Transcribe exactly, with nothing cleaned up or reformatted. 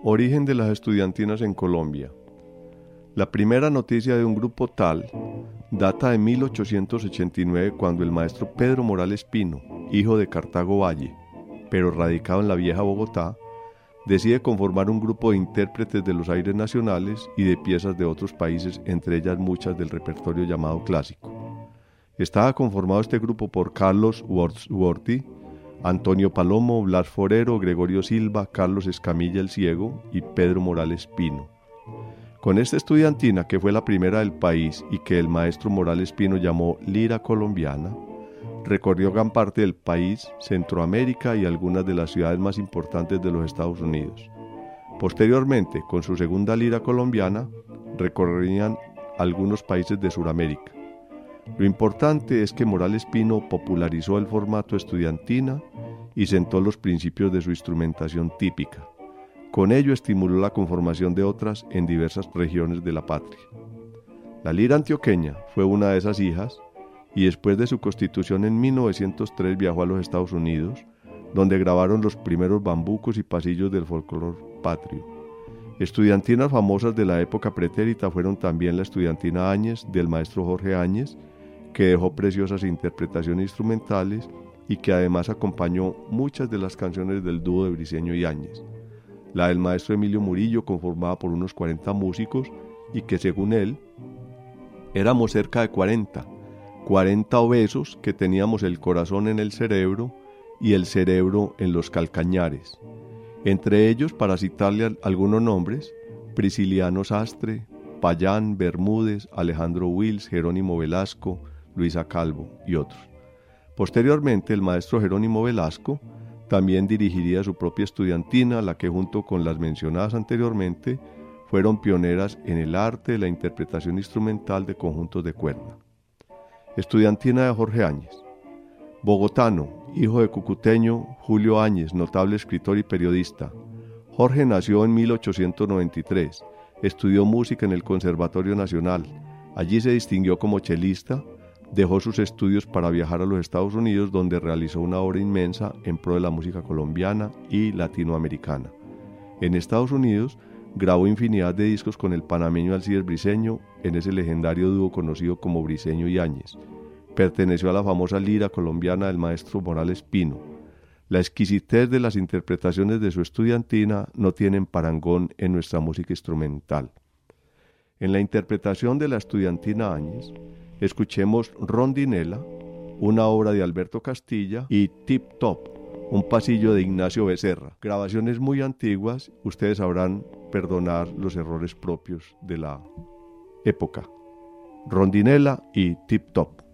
Origen de las estudiantinas en Colombia. La primera noticia de un grupo tal data de mil ochocientos ochenta y nueve, cuando el maestro Pedro Morales Pino, hijo de Cartago Valle, pero radicado en la vieja Bogotá, decide conformar un grupo de intérpretes de los aires nacionales y de piezas de otros países, entre ellas muchas del repertorio llamado clásico. Estaba conformado este grupo por Carlos Worthy, Antonio Palomo, Blas Forero, Gregorio Silva, Carlos Escamilla el Ciego y Pedro Morales Pino. Con esta estudiantina, que fue la primera del país y que el maestro Morales Pino llamó Lira Colombiana, recorrió gran parte del país, Centroamérica y algunas de las ciudades más importantes de los Estados Unidos. Posteriormente, con su segunda Lira Colombiana, recorrerían algunos países de Sudamérica. Lo importante es que Morales Pino popularizó el formato estudiantina y sentó los principios de su instrumentación típica. Con ello estimuló la conformación de otras en diversas regiones de la patria. La lira antioqueña fue una de esas hijas y después de su constitución en mil novecientos tres viajó a los Estados Unidos, donde grabaron los primeros bambucos y pasillos del folclore patrio. Estudiantinas famosas de la época pretérita fueron también la estudiantina Áñez del maestro Jorge Áñez, que dejó preciosas interpretaciones instrumentales y que además acompañó muchas de las canciones del dúo de Briceño y Áñez. La del maestro Emilio Murillo, conformada por unos cuarenta músicos y que, según él, éramos cerca de cuarenta, cuarenta obesos que teníamos el corazón en el cerebro y el cerebro en los calcañares. Entre ellos, para citarle algunos nombres, Prisciliano Sastre, Payán, Bermúdez, Alejandro Wills, Jerónimo Velasco, Luisa Calvo y otros. Posteriormente, el maestro Jerónimo Velasco también dirigiría su propia estudiantina, la que junto con las mencionadas anteriormente fueron pioneras en el arte de la interpretación instrumental de conjuntos de cuerda. Estudiantina de Jorge Áñez. Bogotano, hijo de cucuteño Julio Áñez, notable escritor y periodista. Jorge nació en mil ochocientos noventa y tres, estudió música en el Conservatorio Nacional, allí se distinguió como chelista. Dejó sus estudios para viajar a los Estados Unidos, donde realizó una obra inmensa en pro de la música colombiana y latinoamericana. En Estados Unidos grabó infinidad de discos con el panameño Alcides Briceño, en ese legendario dúo conocido como Briceño y Áñez. Perteneció a la famosa lira colombiana del maestro Morales Pino. La exquisitez de las interpretaciones de su estudiantina no tienen parangón en nuestra música instrumental. En la interpretación de la estudiantina Áñez, escuchemos Rondinela, una obra de Alberto Castilla, y Tip Top, un pasillo de Ignacio Becerra. Grabaciones muy antiguas, ustedes sabrán perdonar los errores propios de la época. Rondinela y Tip Top.